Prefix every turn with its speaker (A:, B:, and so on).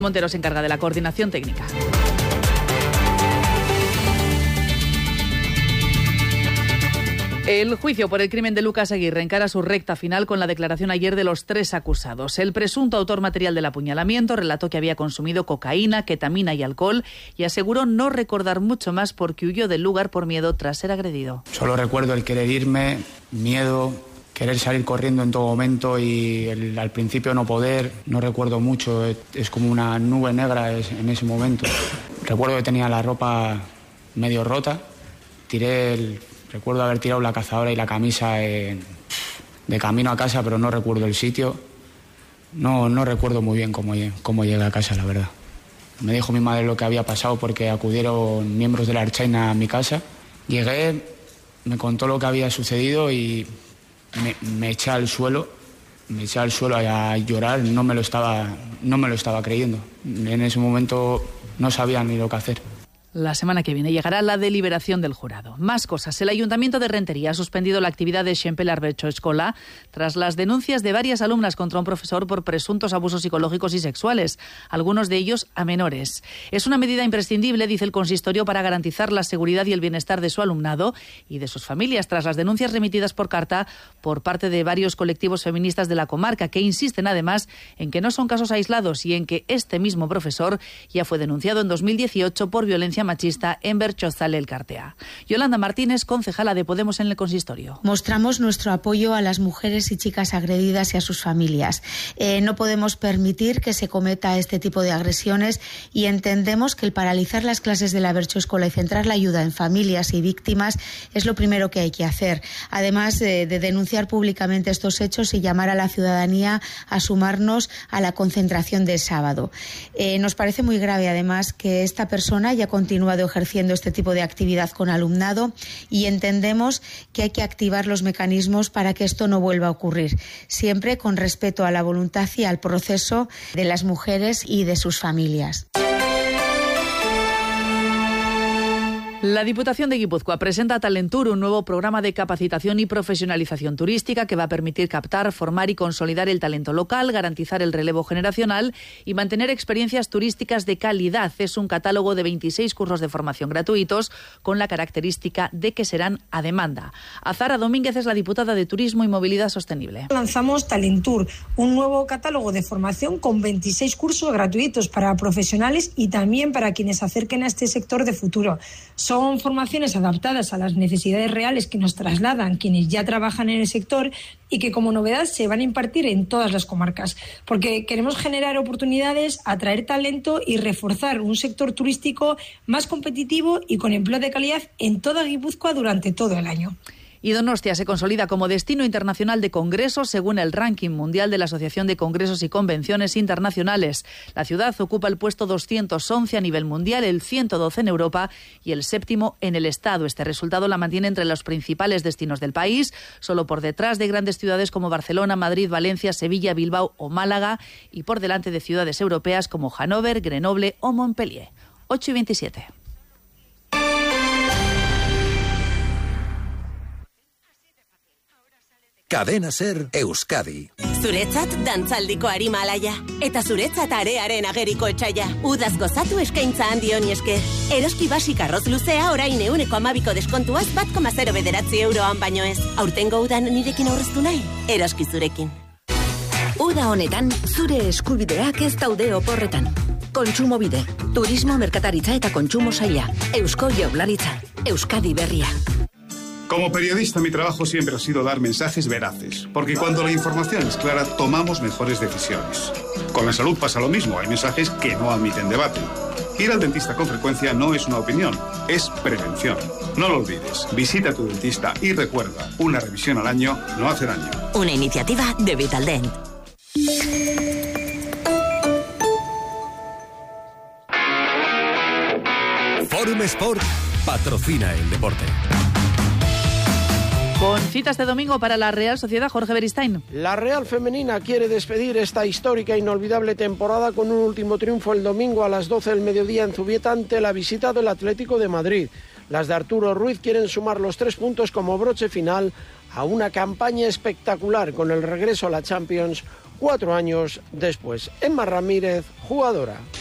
A: Montero se encarga de la coordinación técnica. El juicio por el crimen de Lucas Aguirre encara su recta final con la declaración ayer de los 3 acusados. El presunto autor material del apuñalamiento relató que había consumido cocaína, ketamina y alcohol y aseguró no recordar mucho más porque huyó del lugar por miedo tras ser agredido.
B: Solo recuerdo el querer irme, miedo, querer salir corriendo en todo momento y al principio no poder. No recuerdo mucho, es como una nube negra en ese momento. Recuerdo que tenía la ropa medio rota, recuerdo haber tirado la cazadora y la camisa de camino a casa, pero no recuerdo el sitio. No recuerdo muy bien cómo llegué a casa, la verdad. Me dijo mi madre lo que había pasado porque acudieron miembros de la Ertzaintza a mi casa. Llegué, me contó lo que había sucedido y me eché al suelo a llorar. No me lo estaba creyendo. En ese momento no sabía ni lo que hacer.
A: La semana que viene llegará la deliberación del jurado. Más cosas. El Ayuntamiento de Rentería ha suspendido la actividad de Xempel Arbecho Escola tras las denuncias de varias alumnas contra un profesor por presuntos abusos psicológicos y sexuales, algunos de ellos a menores. Es una medida imprescindible, dice el consistorio, para garantizar la seguridad y el bienestar de su alumnado y de sus familias, tras las denuncias remitidas por carta por parte de varios colectivos feministas de la comarca, que insisten además en que no son casos aislados y en que este mismo profesor ya fue denunciado en 2018 por violencia machista en Berchozal Elkartea. Yolanda Martínez, concejala de Podemos en el consistorio.
C: Mostramos nuestro apoyo a las mujeres y chicas agredidas y a sus familias. No podemos permitir que se cometa este tipo de agresiones y entendemos que el paralizar las clases de la Berchoescola y centrar la ayuda en familias y víctimas es lo primero que hay que hacer. Además de denunciar públicamente estos hechos y llamar a la ciudadanía a sumarnos a la concentración del sábado. Nos parece muy grave además que esta persona haya continuado ejerciendo este tipo de actividad con alumnado y entendemos que hay que activar los mecanismos para que esto no vuelva a ocurrir, siempre con respeto a la voluntad y al proceso de las mujeres y de sus familias.
A: La Diputación de Guipúzcoa presenta a Talentur, un nuevo programa de capacitación y profesionalización turística que va a permitir captar, formar y consolidar el talento local, garantizar el relevo generacional y mantener experiencias turísticas de calidad. Es un catálogo de 26 cursos de formación gratuitos con la característica de que serán a demanda. Azara Domínguez es la diputada de Turismo y Movilidad Sostenible.
D: Lanzamos Talentur, un nuevo catálogo de formación con 26 cursos gratuitos para profesionales y también para quienes se acerquen a este sector de futuro. Son formaciones adaptadas a las necesidades reales que nos trasladan quienes ya trabajan en el sector y que como novedad se van a impartir en todas las comarcas, porque queremos generar oportunidades, atraer talento y reforzar un sector turístico más competitivo y con empleo de calidad en toda Guipúzcoa durante todo el año.
A: Y Donostia se consolida como destino internacional de congresos según el ranking mundial de la Asociación de Congresos y Convenciones Internacionales. La ciudad ocupa el puesto 211 a nivel mundial, el 112 en Europa y el 7º en el Estado. Este resultado la mantiene entre los principales destinos del país, solo por detrás de grandes ciudades como Barcelona, Madrid, Valencia, Sevilla, Bilbao o Málaga y por delante de ciudades europeas como Hannover, Grenoble o Montpellier. 8:27.
E: Cadena Ser Euskadi.
F: Zuretzat dantzaldiko arima alaia. Eta zuretzat arearen ageriko etxaia. Udaz gozatu eskaintza handi honi esker. Eroski basik arroz luzea orain 12% deskontuaz 1,09 euroan baino ez. Aurtengo udan nirekin aurreztu nahi? Eroski zurekin.
G: Uda honetan, zure eskubideak ez daude oporretan. Kontsumobide, turismo, merkataritza eta kontsumo saila. Eusko Jaurlaritza, Euskadi berria.
H: Como periodista, mi trabajo siempre ha sido dar mensajes veraces, porque cuando la información es clara, tomamos mejores decisiones. Con la salud pasa lo mismo, hay mensajes que no admiten debate. Ir al dentista con frecuencia no es una opinión, es prevención. No lo olvides, visita a tu dentista y recuerda, una revisión al año no hace daño.
F: Una iniciativa de Vitaldent.
E: Forum Sport patrocina el deporte.
A: Con citas de domingo para la Real Sociedad, Jorge Beristain.
I: La Real Femenina quiere despedir esta histórica e inolvidable temporada con un último triunfo el domingo a las 12 del mediodía en Zubieta ante la visita del Atlético de Madrid. Las de Arturo Ruiz quieren sumar los 3 puntos como broche final a una campaña espectacular con el regreso a la Champions 4 años después. Emma Ramírez, jugadora.